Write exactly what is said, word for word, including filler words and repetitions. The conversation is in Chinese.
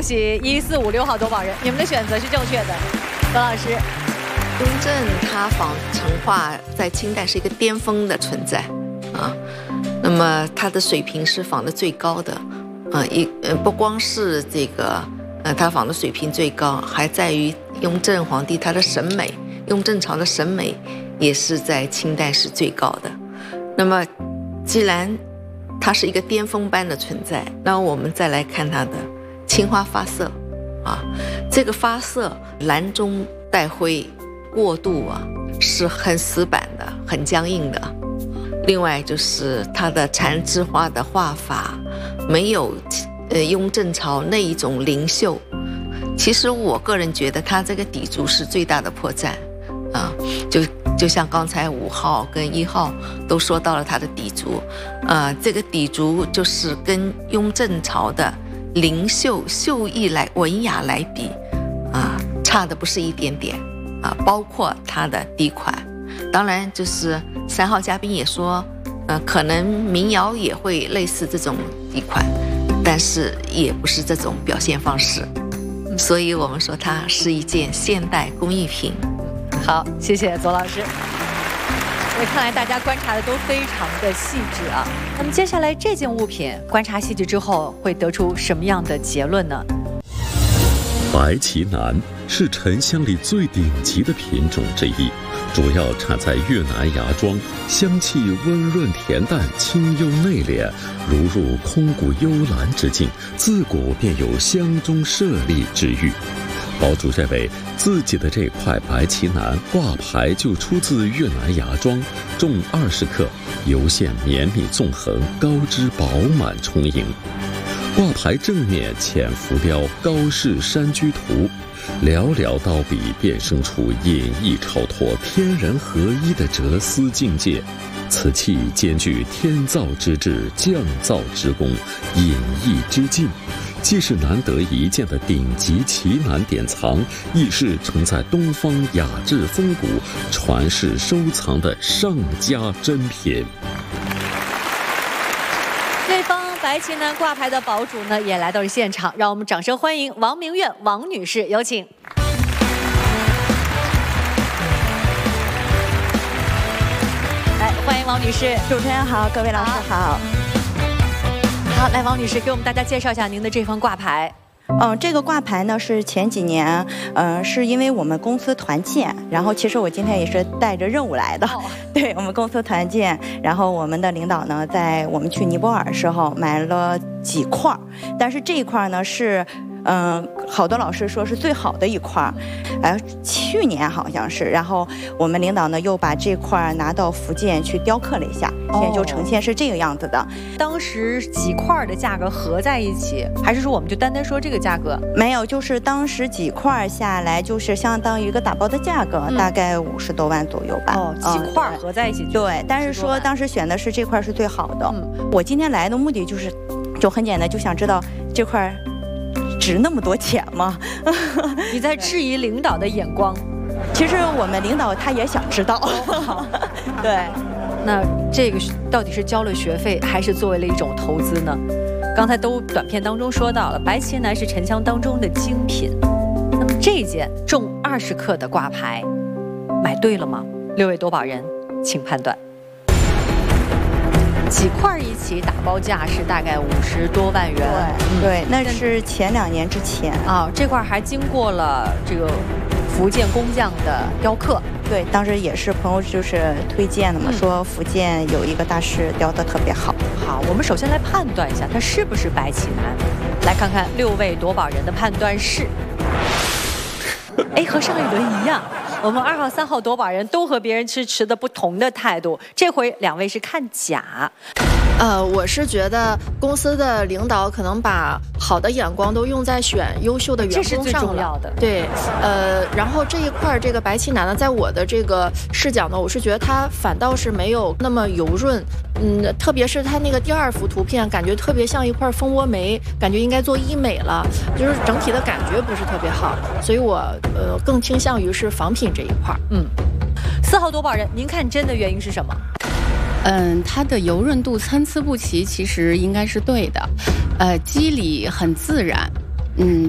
恭喜一四五六号夺宝人，你们的选择是正确的。何老师， 雍正他仿成画在清代是一个巅峰的存在啊，那么他的水平是仿的最高的啊，一呃不光是这个呃他仿的水平最高，还在于雍正皇帝他的审美，雍正朝的审美也是在清代是最高的。那么既然它是一个巅峰般的存在，那我们再来看它的青花发色啊，这个发色蓝中带灰，过渡啊是很死板的，很僵硬的。另外就是它的缠枝花的画法没有呃雍正朝那一种灵秀。其实我个人觉得它这个底足是最大的破绽啊，就就像刚才五号跟一号都说到了它的底足，呃，这个底足就是跟雍正朝的灵秀秀逸来文雅来比啊，差的不是一点点啊，包括它的底款。当然就是三号嘉宾也说，呃，可能民谣也会类似这种底款，但是也不是这种表现方式，所以我们说它是一件现代工艺品。 好，谢谢左老师。所以看来大家观察的都非常的细致啊。那么接下来这件物品观察细致之后，会得出什么样的结论呢？ 白旗南是沉香里最顶级的品种之一，主要产在越南芽庄，香气温润恬淡，清幽内敛，如入空谷幽兰之境，自古便有香中舍利之誉。堡主认为自己的这块白旗南挂牌就出自越南芽庄，重二十克，油线绵密纵横，高枝饱满充盈。挂牌正面浅浮雕高氏山居图，寥寥刀笔便生出隐逸超脱、天人合一的哲思境界。此器兼具天造之智、匠造之功、隐逸之境，既是难得一见的顶级奇难典藏，亦是承载东方雅致风骨、传世收藏的上佳珍品。 对方白旗南挂牌的堡主呢，也来到了现场，让我们掌声欢迎王明苑王女士，有请。来，欢迎王女士。 主持人好，各位老师好。 好，来，王女士给我们大家介绍一下您的这方挂牌。 嗯，这个挂牌呢是前几年，嗯、呃，是因为我们公司团建，然后其实我今天也是带着任务来的，哦、对我们公司团建，然后我们的领导呢，在我们去尼泊尔的时候买了几块，但是这一块呢是。嗯，好多老师说是最好的一块，呃，去年好像是，然后我们领导呢又把这块拿到福建去雕刻了一下，现在就呈现是这个样子的。 当时几块的价格合在一起，还是说我们就单单说这个价格？ 没有，就是当时几块下来，就是相当于一个打包的价格，嗯、大概五十多万左右吧。 哦，几块合在一起、嗯。 对，但是说当时选的是这块是最好的。嗯，我今天来的目的就是，就很简单，就想知道这块。值那么多钱吗？ 你在质疑领导的眼光。 其实我们领导他也想知道。对， 那这个到底是交了学费，还是作为了一种投资呢？刚才都短片当中说到了，白旗南是沉香当中的精品。那么这件重二十克的挂牌，买对了吗？六位夺宝人，请判断。几块一起打包价是大概五十多万元， 对，对，那是前两年之前啊。这块还经过了这个福建工匠的雕刻， 对，当时也是朋友就是推荐的嘛，嗯、说福建有一个大师雕得特别好。 好，我们首先来判断一下它是不是白旗南，来看看六位夺宝人的判断是，哎，和上一轮一样。我们二号、三号夺宝人都和别人是持的不同的态度，这回两位是看假。 呃，我是觉得公司的领导可能把好的眼光都用在选优秀的员工上了， 这是最重要的。 对，呃，然后这一块这个白旗南呢，在我的这个视角呢，我是觉得它反倒是没有那么油润，嗯，特别是它那个第二幅图片，感觉特别像一块蜂窝煤，感觉应该做医美了，就是整体的感觉不是特别好，所以我呃更倾向于是仿品这一块。 嗯，四号夺宝人，您看真的原因是什么？ 嗯，它的油润度参差不齐，其实应该是对的，呃，肌理很自然，嗯，